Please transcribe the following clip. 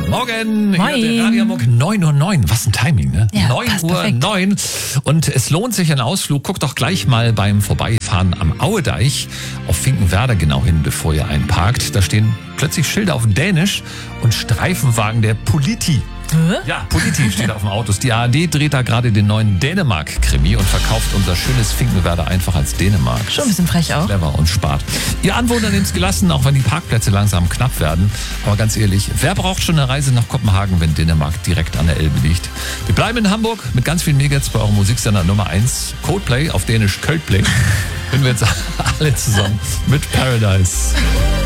Morgen, hier Moin. der Radio Hamburg 9:09 Uhr. Was ein Timing, ne? Ja, 9:09 Uhr. Und es lohnt sich ein Ausflug. Guckt doch gleich mal beim Vorbeifahren am Auedeich auf Finkenwerder genau hin, bevor ihr einparkt. Da stehen plötzlich Schilder auf Dänisch und Streifenwagen der Politi. Ja, Politi steht auf dem Auto. Die ARD dreht da gerade den neuen Dänemark-Krimi und verkauft unser schönes Finkenwerder einfach als Dänemark. Schon ein bisschen frech auch. Clever und spart. Ihr Anwohner nehmt es gelassen, auch wenn die Parkplätze langsam knapp werden. Aber ganz ehrlich, wer braucht schon eine Reise nach Kopenhagen, wenn Dänemark direkt an der Elbe liegt? Wir bleiben in Hamburg mit ganz vielen Megahits bei eurem Musiksender Nummer 1. Coldplay, auf Dänisch Coldplay. Finden wir jetzt alle zusammen mit Paradise.